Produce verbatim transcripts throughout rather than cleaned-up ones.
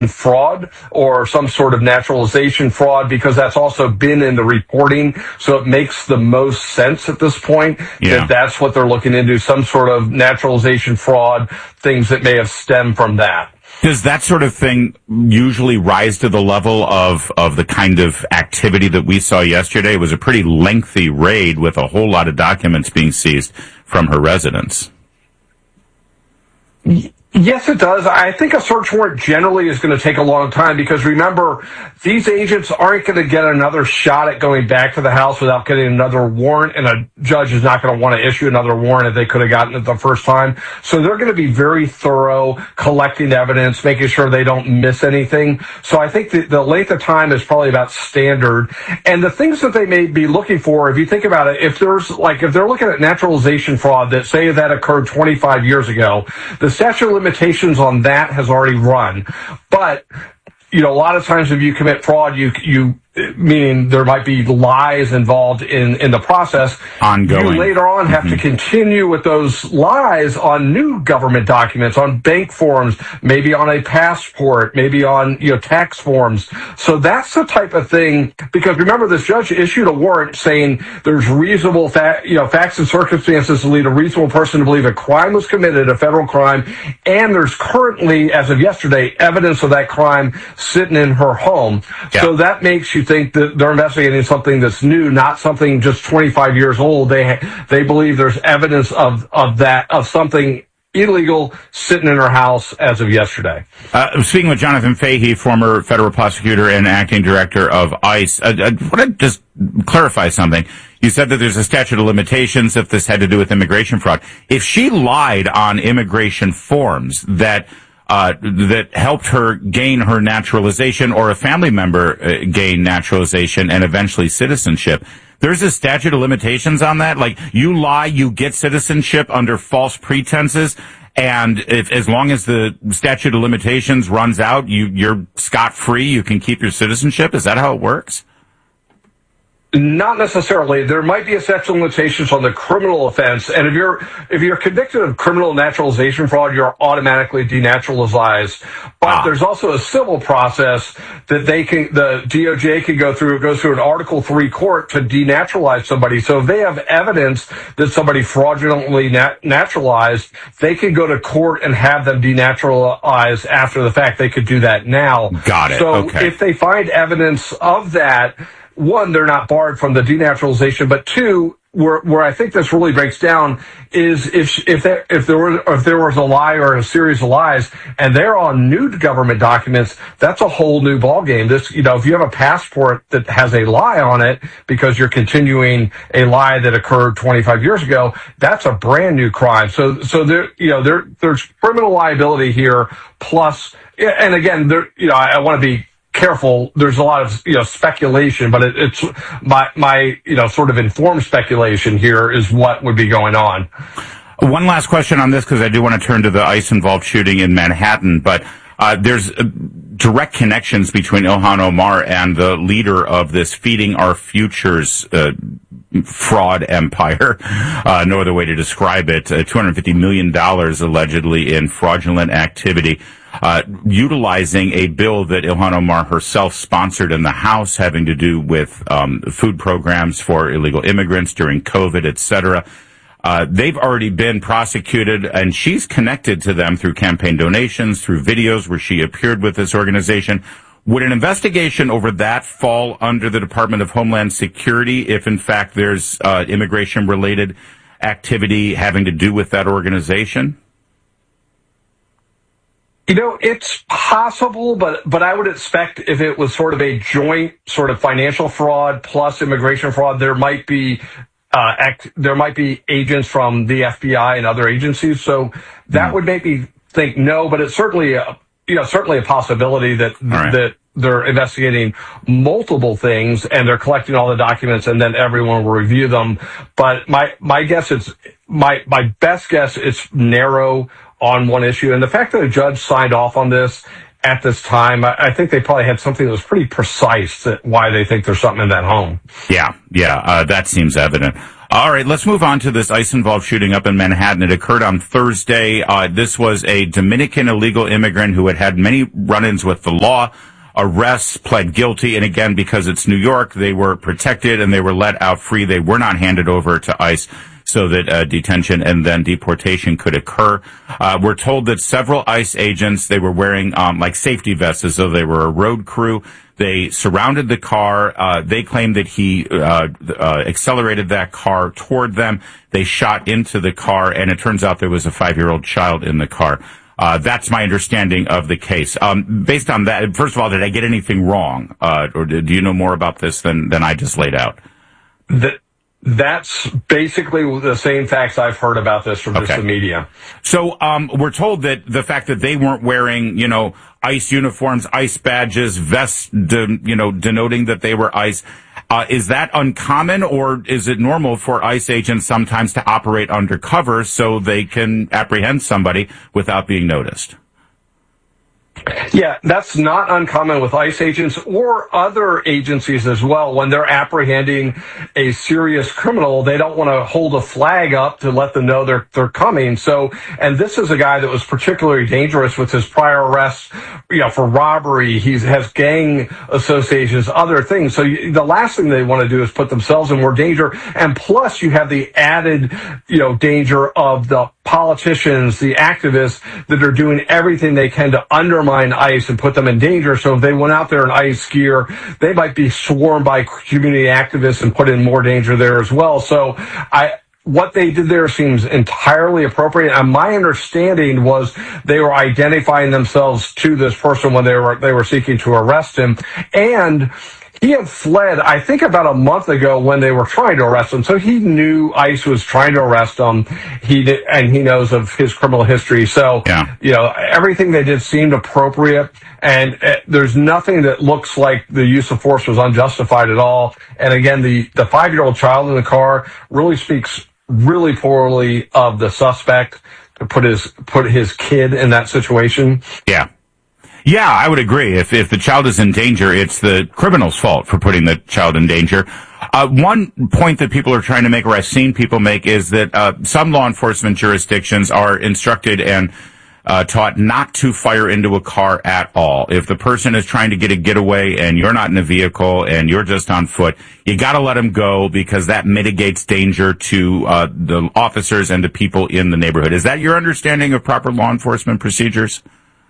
fraud or some sort of naturalization fraud, because that's also been in the reporting. So it makes the most sense at this point yeah. that that's what they're looking into, some sort of naturalization fraud, things that may have stemmed from that. Does that sort of thing usually rise to the level of, of the kind of activity that we saw yesterday? It was a pretty lengthy raid with a whole lot of documents being seized from her residence. Yes, it does. I think a search warrant generally is going to take a long time because, remember, these agents aren't going to get another shot at going back to the house without getting another warrant, and a judge is not going to want to issue another warrant if they could have gotten it the first time. So they're going to be very thorough, collecting evidence, making sure they don't miss anything. So I think the, the length of time is probably about standard. And the things that they may be looking for, if you think about it, if there's like if they're looking at naturalization fraud that say that occurred twenty-five years ago, the statute of limitations on that has already run. But, you know, a lot of times if you commit fraud, you, you, meaning there might be lies involved in, in the process. Ongoing. You later on have mm-hmm. to continue with those lies on new government documents, on bank forms, maybe on a passport, maybe on, you know, tax forms. So that's the type of thing, because remember, this judge issued a warrant saying there's reasonable fa- you know, facts and circumstances to lead a reasonable person to believe a crime was committed, a federal crime, and there's currently, as of yesterday, evidence of that crime sitting in her home. Yeah. So that makes you think that they're investigating something that's new, not something just twenty-five years old. They they believe there's evidence of of that of something illegal sitting in her house as of yesterday. Uh, speaking with Jonathan Fahey, former federal prosecutor and acting director of ICE, uh, I want to just clarify something. You said that there's a statute of limitations if this had to do with immigration fraud. If she lied on immigration forms that Uh, that helped her gain her naturalization, or a family member uh, gain naturalization and eventually citizenship, there's a statute of limitations on that? Like, you lie, you get citizenship under false pretenses, and if, as long as the statute of limitations runs out, you, you're scot-free, you can keep your citizenship? Is that how it works? Not necessarily. There might be a statute of limitations on the criminal offense, and if you're if you're convicted of criminal naturalization fraud, you're automatically denaturalized. But ah. there's also a civil process that they can, the D O J can go through. It goes through an Article three court to denaturalize somebody. So if they have evidence that somebody fraudulently nat- naturalized, they can go to court and have them denaturalized after the fact. They could do that now. Got it. So okay. if they find evidence of that, one, they're not barred from the denaturalization, but two, where where I think this really breaks down is if if there if there was if there was a lie or a series of lies and they're on new government documents, that's a whole new ballgame. This, you know, if you have a passport that has a lie on it because you're continuing a lie that occurred twenty-five years ago, that's a brand new crime. So so there, you know, there there's criminal liability here. Plus, and again, there, you know, I, I want to be careful. There's a lot of, you know, speculation, but it, it's my, my, you know, sort of informed speculation here is what would be going on. One last question on this, because I do want to turn to the ICE-involved shooting in Manhattan, but uh, there's uh, direct connections between Ilhan Omar and the leader of this Feeding Our Futures uh, fraud empire. Uh, no other way to describe it. Uh, two hundred fifty million dollars allegedly in fraudulent activity. Uh, utilizing a bill that Ilhan Omar herself sponsored in the House, having to do with um, food programs for illegal immigrants during COVID, et cetera. Uh, they've already been prosecuted, and she's connected to them through campaign donations, through videos where she appeared with this organization. Would an investigation over that fall under the Department of Homeland Security if, in fact, there's uh, immigration-related activity having to do with that organization? You know, it's possible, but but I would expect if it was sort of a joint sort of financial fraud plus immigration fraud, there might be uh, act, there might be agents from the F B I and other agencies. So that mm. would make me think no, but it's certainly a, you know certainly a possibility that right. that they're investigating multiple things and they're collecting all the documents and then everyone will review them. But my my guess is my my best guess is narrow on one issue. And the fact that a judge signed off on this at this time, I, I think they probably had something that was pretty precise that why they think there's something in that home. Yeah, yeah, uh, that seems evident. All right, let's move on to this ICE-involved shooting up in Manhattan. It occurred on Thursday. Uh, this was a Dominican illegal immigrant who had had many run-ins with the law, arrests, pled guilty, and again, because it's New York, they were protected and they were let out free. They were not handed over to ICE so that uh, detention and then deportation could occur. Uh, we're told that several ICE agents, they were wearing um, like safety vests as though they were a road crew. They surrounded the car. Uh, they claimed that he uh, uh, accelerated that car toward them. They shot into the car, and it turns out there was a five-year-old child in the car. Uh, that's my understanding of the case. Um, based on that, first of all, did I get anything wrong? Uh, or do you know more about this than, than I just laid out? The- That's basically the same facts I've heard about this from okay. just the media. So um, we're told that the fact that they weren't wearing, you know, ICE uniforms, ICE badges, vests, de- you know, denoting that they were ICE, uh, is that uncommon, or is it normal for ICE agents sometimes to operate undercover so they can apprehend somebody without being noticed? Yeah, that's not uncommon with ICE agents or other agencies as well. When they're apprehending a serious criminal, they don't want to hold a flag up to let them know they're they're coming. So, and this is a guy that was particularly dangerous with his prior arrests, you know, for robbery. He has gang associations, other things. So you, the last thing they want to do is put themselves in more danger. And plus, you have the added, you know, danger of the politicians, the activists that are doing everything they can to undermine ICE and put them in danger. So if they went out there in ICE gear, they might be swarmed by community activists and put in more danger there as well. So I, what they did there seems entirely appropriate. And my understanding was they were identifying themselves to this person when they were, they were seeking to arrest him. And he had fled, I think, about a month ago when they were trying to arrest him. So he knew ICE was trying to arrest him. He did, and he knows of his criminal history. So, yeah. you know, everything they did seemed appropriate. And uh, there's nothing that looks like the use of force was unjustified at all. And again, the, the five-year-old child in the car really speaks really poorly of the suspect to put his, put his kid in that situation. Yeah. Yeah, I would agree. If if the child is in danger, it's the criminal's fault for putting the child in danger. Uh, one point that people are trying to make, or I've seen people make, is that uh, some law enforcement jurisdictions are instructed and uh, taught not to fire into a car at all. If the person is trying to get a getaway and you're not in a vehicle and you're just on foot, you got to let them go because that mitigates danger to uh, the officers and to people in the neighborhood. Is that your understanding of proper law enforcement procedures?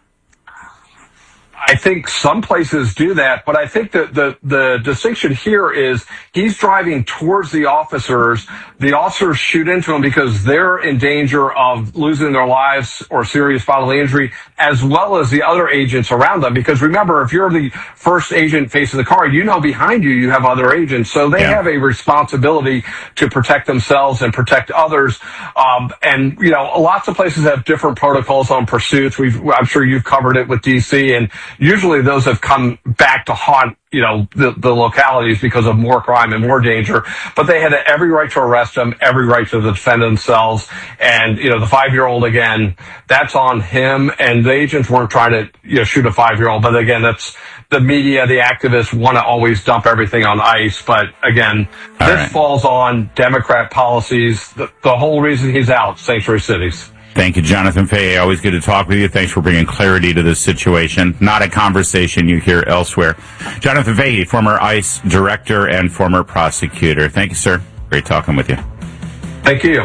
I think some places do that, but I think that the, the distinction here is he's driving towards the officers. The officers shoot into him because they're in danger of losing their lives or serious bodily injury, as well as the other agents around them. Because remember, if you're the first agent facing the car, you know behind you you have other agents. So they yeah. have a responsibility to protect themselves and protect others. Um, and, you know, lots of places have different protocols on pursuits. We've, I'm sure you've covered it with D C, and usually those have come back to haunt, you know, the, the localities because of more crime and more danger. But they had every right to arrest them, every right to defend themselves. And, you know, the five-year-old, again, that's on him. And the agents weren't trying to, you know, shoot a five-year-old. But again, that's the media, the activists want to always dump everything on ICE. But again, All this right. falls on Democrat policies. The, the whole reason he's out, sanctuary cities. Thank you, Jonathan Fahey. Always good to talk with you. Thanks for bringing clarity to this situation. Not a conversation you hear elsewhere. Jonathan Fahey, former ICE director and former prosecutor. Thank you, sir. Great talking with you. Thank you.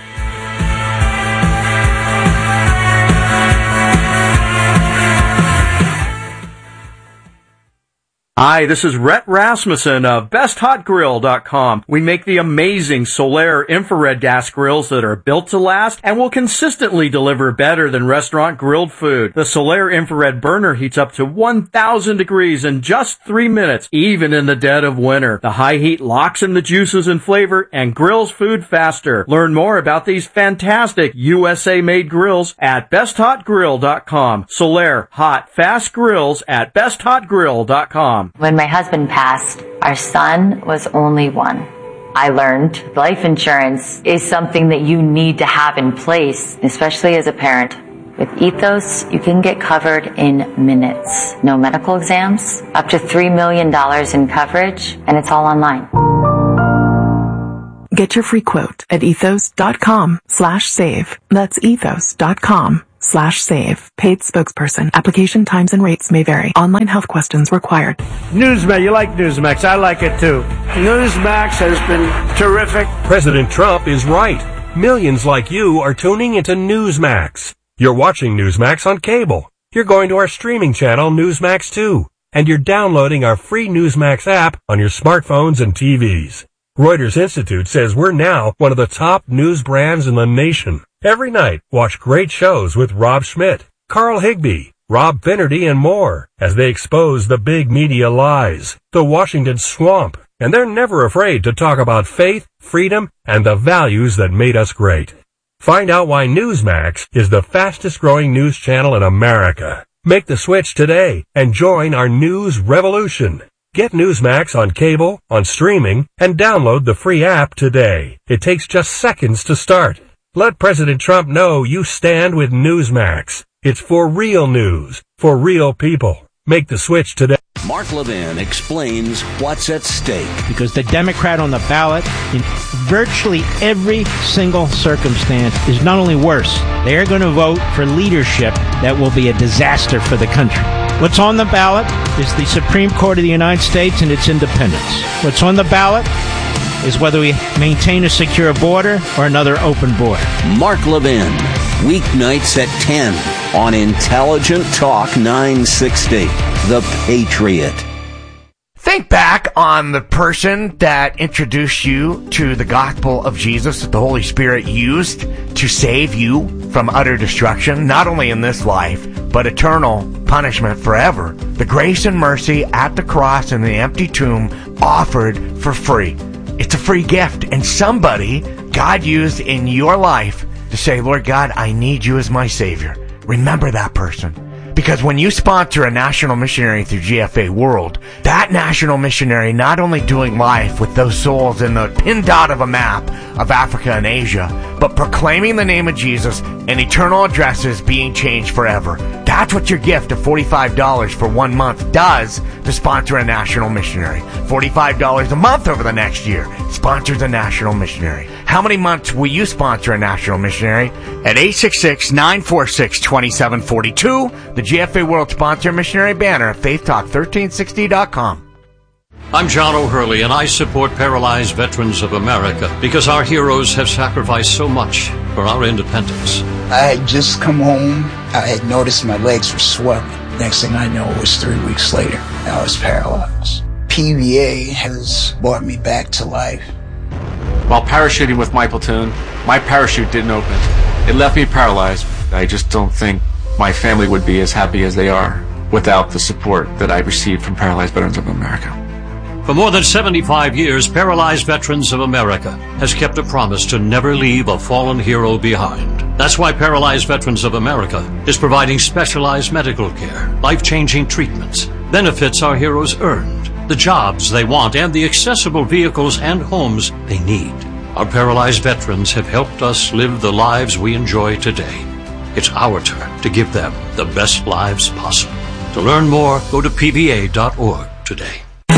Hi, this is Rhett Rasmussen of best hot grill dot com. We make the amazing Solaire infrared gas grills that are built to last and will consistently deliver better than restaurant grilled food. The Solaire infrared burner heats up to one thousand degrees in just three minutes, even in the dead of winter. The high heat locks in the juices and flavor and grills food faster. Learn more about these fantastic U S A-made grills at best hot grill dot com. Solaire hot, fast grills at best hot grill dot com. When my husband passed, our son was only one. I learned life insurance is something that you need to have in place, especially as a parent. With Ethos, you can get covered in minutes. No medical exams, up to three million dollars in coverage, and it's all online. Get your free quote at ethos.com slash save. That's ethos.com slash save. Paid spokesperson. Application times and rates may vary. Online health questions required. Newsmax, you like Newsmax. I like it too. Newsmax has been terrific. President Trump is right. Millions like you are tuning into Newsmax. You're watching Newsmax on cable. You're going to our streaming channel, Newsmax two. And you're downloading our free Newsmax app on your smartphones and T Vs. Reuters Institute says we're now one of the top news brands in the nation. Every night, watch great shows with Rob Schmidt, Carl Higbie, Rob Finnerty, and more as they expose the big media lies, the Washington swamp, and they're never afraid to talk about faith, freedom, and the values that made us great. Find out why Newsmax is the fastest growing news channel in America. Make the switch today and join our news revolution. Get Newsmax on cable, on streaming, and download the free app today. It takes just seconds to start. Let President Trump know you stand with Newsmax. It's for real news, for real people. Make the switch today. Mark Levin explains what's at stake. Because the Democrat on the ballot, in virtually every single circumstance, is not only worse, they are going to vote for leadership that will be a disaster for the country. What's on the ballot is the Supreme Court of the United States and its independence. What's on the ballot is whether we maintain a secure border or another open border. Mark Levin, weeknights at ten on Intelligent Talk nine sixty, The Patriot. Think back on the person that introduced you to the gospel of Jesus that the Holy Spirit used to save you from utter destruction, not only in this life, but eternal punishment forever. The grace and mercy at the cross and the empty tomb offered for free. It's a free gift, and somebody God used in your life to say, Lord God, I need you as my Savior. Remember that person. Because when you sponsor a national missionary through G F A World, that national missionary not only doing life with those souls in the pin dot of a map of Africa and Asia, but proclaiming the name of Jesus and eternal addresses being changed forever. That's what your gift of forty-five dollars for one month does to sponsor a national missionary. forty-five dollars a month over the next year sponsors a national missionary. How many months will you sponsor a national missionary? At eight six six, nine four six, two seven four two, the G F A World Sponsor Missionary banner at faith talk thirteen sixty dot com. I'm John O'Hurley, and I support Paralyzed Veterans of America because our heroes have sacrificed so much for our independence. I had just come home. I had noticed my legs were swelling. Next thing I know, it was three weeks later. I was paralyzed. P V A has brought me back to life. While parachuting with my platoon, my parachute didn't open. It left me paralyzed. I just don't think my family would be as happy as they are without the support that I received from Paralyzed Veterans of America. For more than seventy-five years, Paralyzed Veterans of America has kept a promise to never leave a fallen hero behind. That's why Paralyzed Veterans of America is providing specialized medical care, life-changing treatments, benefits our heroes earned, the jobs they want, and the accessible vehicles and homes they need. Our paralyzed veterans have helped us live the lives we enjoy today. It's our turn to give them the best lives possible. To learn more, go to P V A dot org today.